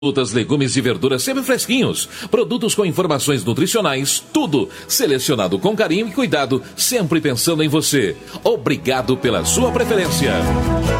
Frutas, legumes e verduras sempre fresquinhos. Produtos com informações nutricionais, tudo selecionado com carinho e cuidado, sempre pensando em você. Obrigado pela sua preferência.